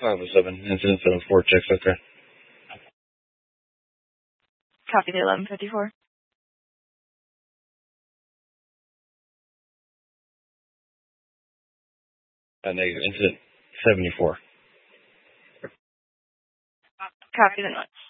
507, incident 74, checks okay. Copy the 1154. Negative, incident 74. Copy the notes.